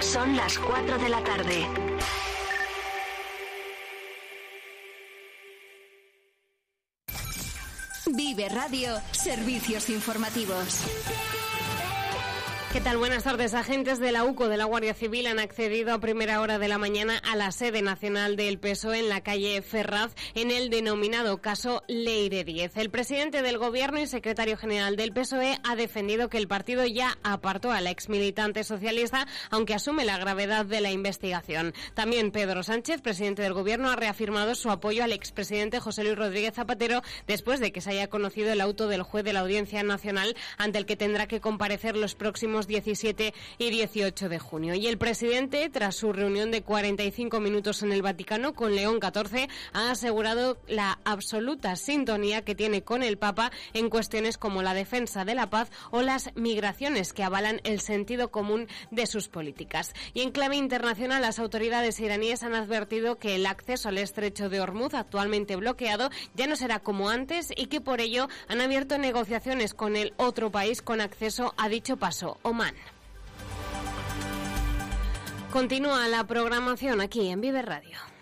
Son las 4 de la tarde. Vive Radio, servicios informativos. ¿Qué tal? Buenas tardes. Agentes de la UCO de la Guardia Civil han accedido a primera hora de la mañana a la sede nacional del PSOE en la calle Ferraz en el denominado caso Leire 10. El presidente del Gobierno y secretario general del PSOE ha defendido que el partido ya apartó a la exmilitante socialista, aunque asume la gravedad de la investigación. También Pedro Sánchez, presidente del Gobierno, ha reafirmado su apoyo al expresidente José Luis Rodríguez Zapatero después de que se haya conocido el auto del juez de la Audiencia Nacional ante el que tendrá que comparecer los próximos 17 y 18 de junio. Y el presidente, tras su reunión de 45 minutos en el Vaticano con León XIV, ha asegurado la absoluta sintonía que tiene con el Papa en cuestiones como la defensa de la paz o las migraciones, que avalan el sentido común de sus políticas. Y en clave internacional, las autoridades iraníes han advertido que el acceso al estrecho de Hormuz, actualmente bloqueado, ya no será como antes y que por ello han abierto negociaciones con el otro país con acceso a dicho paso, Omán. Continúa la programación aquí en Vive Radio.